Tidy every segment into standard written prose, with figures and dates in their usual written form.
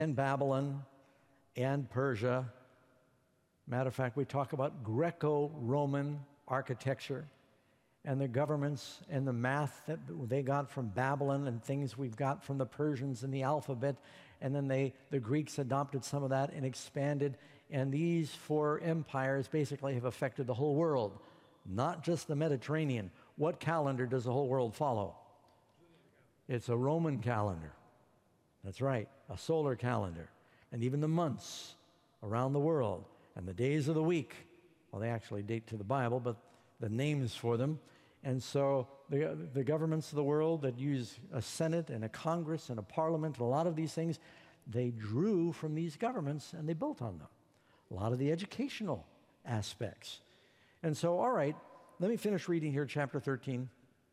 and Babylon and Persia. Matter of fact, we talk about Greco-Roman architecture and the governments and the math that they got from Babylon and things we've got from the Persians and the alphabet. And then the Greeks adopted some of that and expanded. And these four empires basically have affected the whole world, not just the Mediterranean. What calendar does the whole world follow? It's a Roman calendar. That's right, a solar calendar. And even the months around the world and the days of the week, well, they actually date to the Bible, but the names for them. And so the governments of the world that use a Senate and a Congress and a parliament and a lot of these things, they drew from these governments and they built on them. A lot of the educational aspects. And so, all right, let me finish reading here, chapter 13.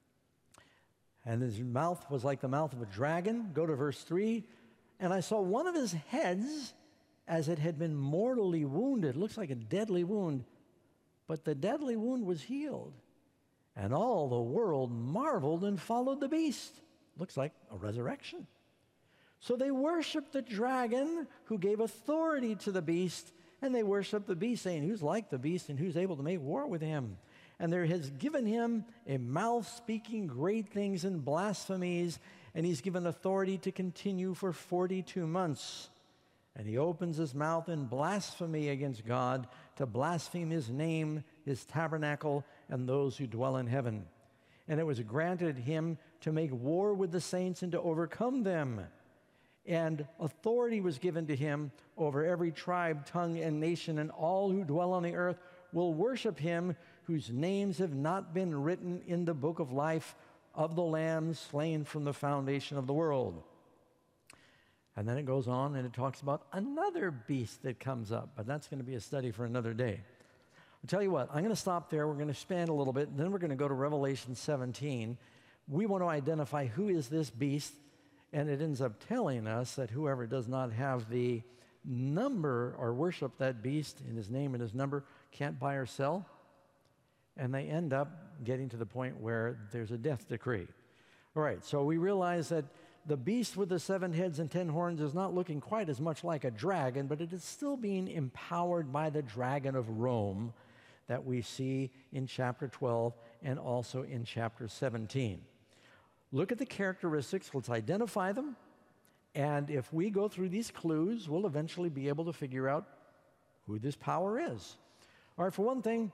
And his mouth was like the mouth of a dragon. Go to verse 3. And I saw one of his heads as it had been mortally wounded. Looks like a deadly wound. But the deadly wound was healed. And all the world marveled and followed the beast. Looks like a resurrection. So they worshiped the dragon who gave authority to the beast. And they worshiped the beast, saying, who's like the beast and who's able to make war with him? And there has given him a mouth speaking great things and blasphemies, and he's given authority to continue for 42 months. And he opens his mouth in blasphemy against God, to blaspheme his name, his tabernacle, and those who dwell in heaven. And it was granted him to make war with the saints and to overcome them. And authority was given to him over every tribe, tongue, and nation, and all who dwell on the earth will worship him, whose names have not been written in the book of life of the Lamb slain from the foundation of the world. And then it goes on and it talks about another beast that comes up, but that's going to be a study for another day. I'll tell you what, I'm going to stop there. We're going to expand a little bit, and then we're going to go to Revelation 17. We want to identify who is this beast, and it ends up telling us that whoever does not have the number or worship that beast in his name and his number can't buy or sell. And they end up getting to the point where there's a death decree. All right, so we realize that the beast with the 7 heads and 10 horns is not looking quite as much like a dragon, but it is still being empowered by the dragon of Rome that we see in chapter 12 and also in chapter 17. Look at the characteristics, let's identify them, and if we go through these clues, we'll eventually be able to figure out who this power is. All right, for one thing,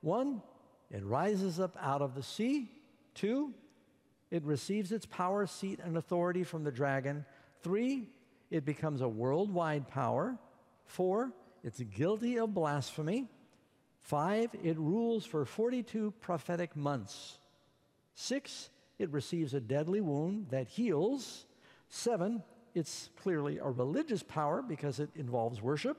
it rises up out of the sea. 2, it receives its power, seat, and authority from the dragon. 3, it becomes a worldwide power. 4, it's guilty of blasphemy. 5, it rules for 42 prophetic months. 6, it receives a deadly wound that heals. 7, it's clearly a religious power because it involves worship.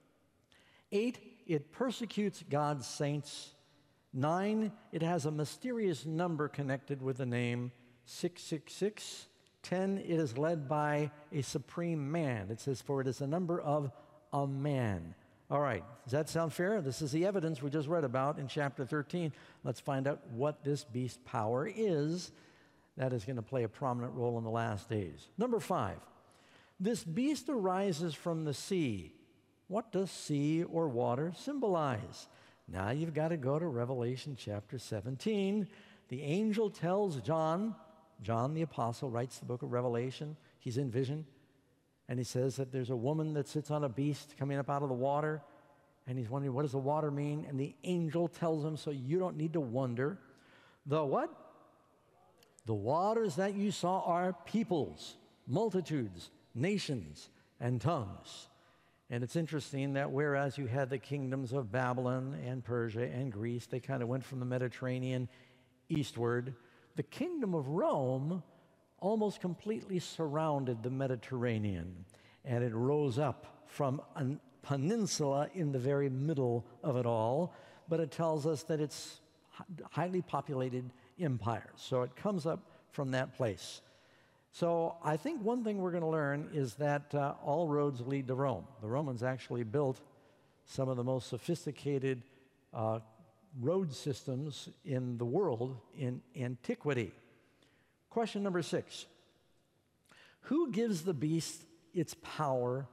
8, it persecutes God's saints. 9, it has a mysterious number connected with the name 666. 10, it is led by a supreme man. It says, for it is the number of a man. All right, does that sound fair? This is the evidence we just read about in chapter 13. Let's find out what this beast power is that is going to play a prominent role in the last days. Number 5, this beast arises from the sea. What does sea or water symbolize? Now you've got to go to Revelation chapter 17. The angel tells John the apostle writes the book of Revelation. He's in vision. And he says that there's a woman that sits on a beast coming up out of the water. And he's wondering, what does the water mean? And the angel tells him, so you don't need to wonder. The what? The waters that you saw are peoples, multitudes, nations, and tongues. And it's interesting that whereas you had the kingdoms of Babylon and Persia and Greece, they kind of went from the Mediterranean eastward, the kingdom of Rome almost completely surrounded the Mediterranean, and it rose up from a peninsula in the very middle of it all, but it tells us that it's highly populated empire. So it comes up from that place. So I think one thing we're going to learn is that all roads lead to Rome. The Romans actually built some of the most sophisticated road systems in the world in antiquity. Question number 6. Who gives the beast its power